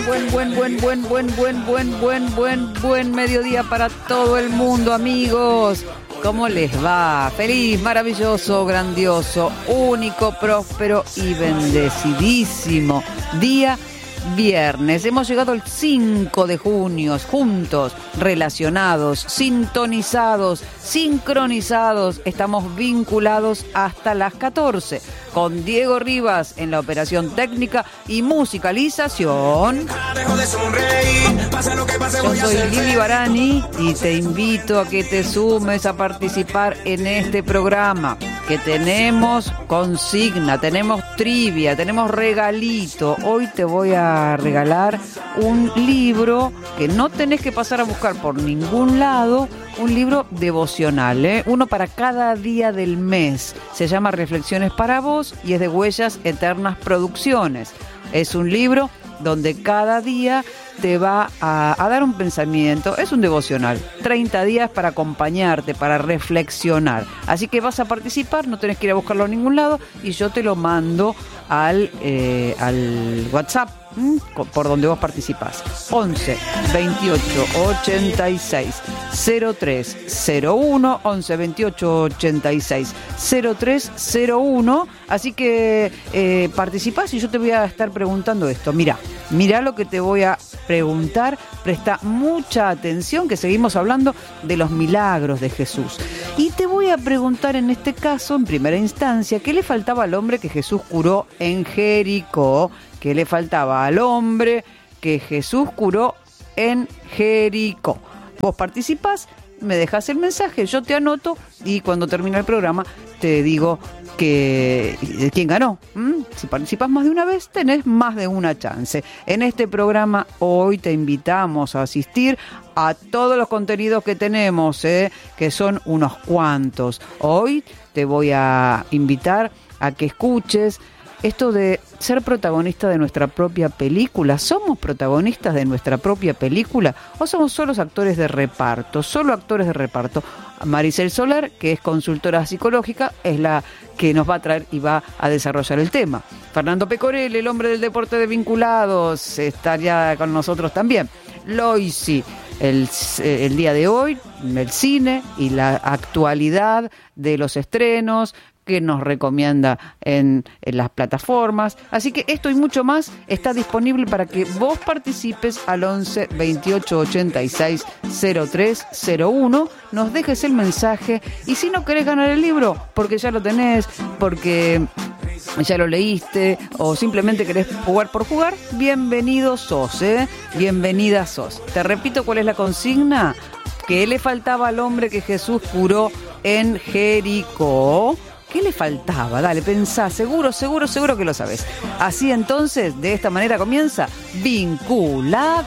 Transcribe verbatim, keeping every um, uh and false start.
buen, buen, buen, buen, buen, buen, buen, buen, buen, buen mediodía para todo el mundo, amigos. ¿Cómo les va? Feliz, maravilloso, grandioso, único, próspero y bendecidísimo día viernes. Hemos llegado al cinco de junio, juntos, relacionados, sintonizados, sincronizados. Estamos vinculados hasta las catorce con Diego Rivas en la operación técnica y musicalización. Yo soy Lili Barani y te invito a que te sumes a participar en este programa, que tenemos consigna, tenemos trivia, tenemos regalito. Hoy te voy a regalar un libro que no tenés que pasar a buscar por ningún lado, un libro devocional, ¿eh? Uno para cada día del mes. Se llama Reflexiones para Vos y es de Huellas Eternas Producciones. Es un libro donde cada día te va a, a dar un pensamiento. Es un devocional, treinta días para acompañarte, para reflexionar. Así que vas a participar, no tenés que ir a buscarlo a ningún lado y yo te lo mando al, eh, al WhatsApp, ¿m? por donde vos participás. once veintiocho ochenta y seis cero tres cero uno, once veintiocho ochenta y seis cero tres cero uno. Así que eh, participás y yo te voy a estar preguntando esto. Mirá, mirá lo que te voy a preguntar. Presta mucha atención, que seguimos hablando de los milagros de Jesús. Y te voy a preguntar en este caso, en primera instancia, ¿qué le faltaba al hombre que Jesús curó en Jericó? ¿Qué le faltaba al hombre que Jesús curó en Jericó? Vos participás, me dejás el mensaje, yo te anoto y cuando termine el programa te digo que quién ganó. ¿Mm? Si participas más de una vez, tenés más de una chance. En este programa hoy te invitamos a asistir a todos los contenidos que tenemos, ¿eh? que son unos cuantos. Hoy te voy a invitar a que escuches esto de ser protagonista de nuestra propia película. ¿Somos protagonistas de nuestra propia película o somos solo actores de reparto? Solo actores de reparto. Maricel Solar, que es consultora psicológica, es la que nos va a traer y va a desarrollar el tema. Fernando Pecorel, el hombre del deporte de vinculados, estaría con nosotros también. Loisi, el, el día de hoy, el cine y la actualidad de los estrenos que nos recomienda en, en las plataformas. Así que esto y mucho más está disponible para que vos participes al once veintiocho ochenta y seis cero tres cero uno, nos dejes el mensaje y si no querés ganar el libro, porque ya lo tenés, porque ya lo leíste o simplemente querés jugar por jugar, bienvenido sos, ¿eh? Bienvenida sos. Te repito cuál es la consigna. ¿Qué le faltaba al hombre que Jesús curó en Jericó? ¿Qué le faltaba? Dale, pensá, seguro, seguro, seguro que lo sabés. Así entonces, de esta manera comienza Vinculados.